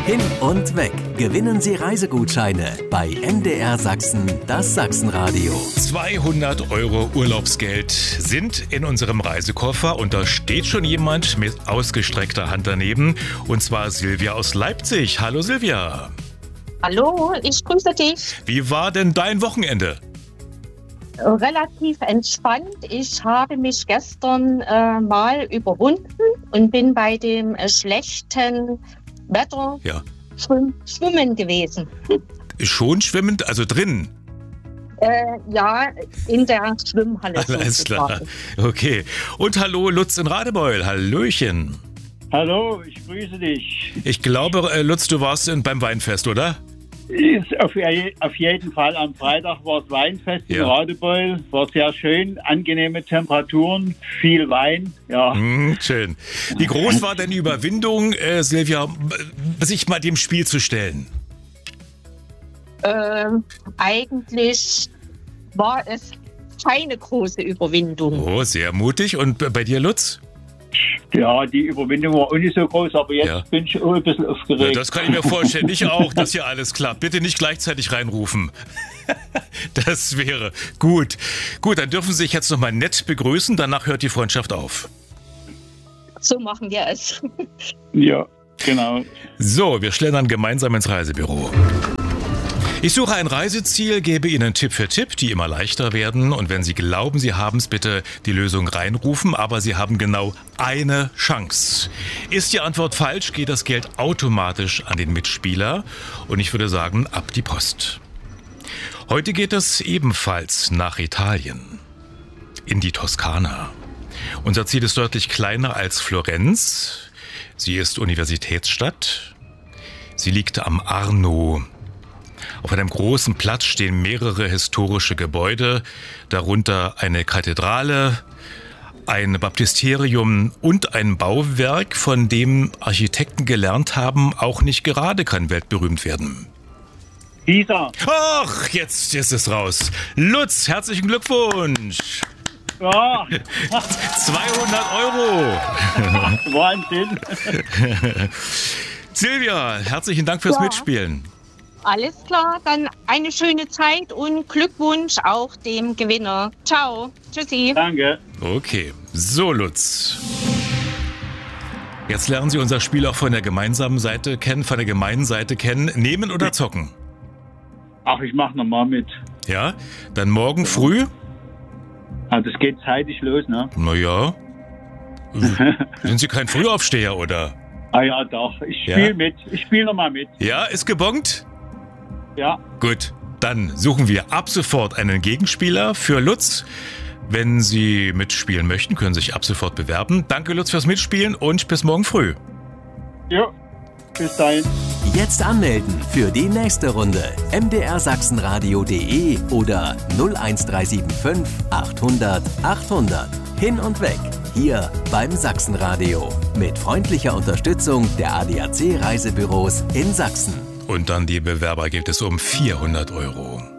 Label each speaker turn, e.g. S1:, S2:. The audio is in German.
S1: Hin und weg. Gewinnen Sie Reisegutscheine bei MDR Sachsen, das Sachsenradio.
S2: 200 € Urlaubsgeld sind in unserem Reisekoffer und da steht schon jemand mit ausgestreckter Hand daneben. Und zwar Silvia aus Leipzig. Hallo Silvia.
S3: Hallo, ich grüße dich.
S2: Wie war denn dein Wochenende?
S3: Relativ entspannt. Ich habe mich gestern mal überwunden und bin bei dem schlechten Wetter schwimmen gewesen.
S2: Schon schwimmend, also drin?
S3: Ja, in der Schwimmhalle.
S2: Alles klar. Okay. Und hallo Lutz in Radebeul. Hallöchen.
S4: Hallo, ich grüße dich.
S2: Ich glaube, Lutz, du warst beim Weinfest, oder?
S4: Auf jeden Fall. Am Freitag war das Weinfest in Radebeul. War sehr schön, angenehme Temperaturen, viel Wein. Ja.
S2: Schön. Wie groß war denn die Überwindung, Silvia, sich mal dem Spiel zu stellen?
S3: Eigentlich war es keine große Überwindung.
S2: Oh, sehr mutig. Und bei dir, Lutz?
S4: Ja, die Überwindung war auch nicht so groß, aber jetzt bin ich auch ein bisschen aufgeregt.
S2: Ja, das kann ich mir vorstellen. Ich auch, dass hier alles klappt. Bitte nicht gleichzeitig reinrufen. Das wäre gut. Gut, dann dürfen Sie sich jetzt nochmal nett begrüßen. Danach hört die Freundschaft auf.
S3: So machen wir es.
S4: Ja, genau.
S2: So, wir schlendern gemeinsam ins Reisebüro. Ich suche ein Reiseziel, gebe Ihnen Tipp für Tipp, die immer leichter werden. Und wenn Sie glauben, Sie haben es, bitte die Lösung reinrufen. Aber Sie haben genau eine Chance. Ist die Antwort falsch, geht das Geld automatisch an den Mitspieler. Und ich würde sagen, ab die Post. Heute geht es ebenfalls nach Italien. In die Toskana. Unser Ziel ist deutlich kleiner als Florenz. Sie ist Universitätsstadt. Sie liegt am Arno. Auf einem großen Platz stehen mehrere historische Gebäude, darunter eine Kathedrale, ein Baptisterium und ein Bauwerk, von dem Architekten gelernt haben, auch nicht gerade kann weltberühmt werden.
S4: Pisa.
S2: Ach, jetzt ist es raus. Lutz, herzlichen Glückwunsch.
S4: Ja.
S2: 200 €.
S4: Wahnsinn.
S2: Silvia, herzlichen Dank fürs Mitspielen.
S3: Alles klar, dann eine schöne Zeit und Glückwunsch auch dem Gewinner. Ciao, tschüssi.
S4: Danke.
S2: Okay, so Lutz. Jetzt lernen Sie unser Spiel auch von der gemeinsamen Seite kennen, von der gemeinen Seite kennen. Nehmen oder zocken?
S4: Ach, ich mach nochmal mit.
S2: Ja, dann morgen früh?
S4: Also es geht zeitig los, ne?
S2: Naja. Sind Sie kein Frühaufsteher, oder?
S4: Ah ja, doch. Ich spiele mit. Ich spiele nochmal mit.
S2: Ja, ist gebongt?
S4: Ja.
S2: Gut, dann suchen wir ab sofort einen Gegenspieler für Lutz. Wenn Sie mitspielen möchten, können Sie sich ab sofort bewerben. Danke, Lutz, fürs Mitspielen und bis morgen früh.
S4: Ja, bis dahin.
S1: Jetzt anmelden für die nächste Runde. mdrsachsenradio.de oder 01375 800 800. Hin und weg. Hier beim Sachsenradio. Mit freundlicher Unterstützung der ADAC Reisebüros in Sachsen.
S2: Und dann die Bewerber geht es um 400 €.